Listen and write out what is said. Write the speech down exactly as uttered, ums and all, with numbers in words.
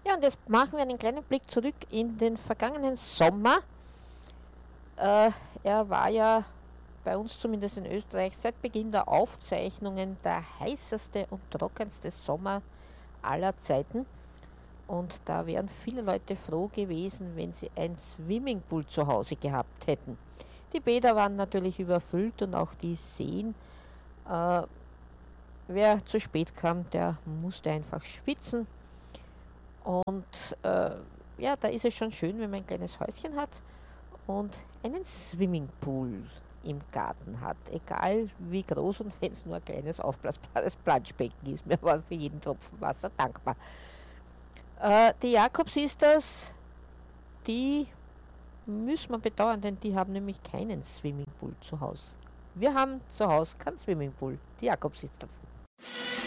Ja, und jetzt machen wir einen kleinen Blick zurück in den vergangenen Sommer. Äh, er war ja bei uns zumindest in Österreich seit Beginn der Aufzeichnungen der heißeste und trockenste Sommer aller Zeiten. Und da wären viele Leute froh gewesen, wenn sie ein Swimmingpool zu Hause gehabt hätten. Die Bäder waren natürlich überfüllt und auch die Seen. Äh, wer zu spät kam, der musste einfach schwitzen. Und äh, ja, da ist es schon schön, wenn man ein kleines Häuschen hat und einen Swimmingpool im Garten hat. Egal wie groß und wenn es nur ein kleines aufblasbares Planschbecken ist. Wir waren für jeden Tropfen Wasser dankbar. Äh, die Jakobsisters, die müssen wir bedauern, denn die haben nämlich keinen Swimmingpool zu Hause. Wir haben zu Hause keinen Swimmingpool. Die Jakobsisters.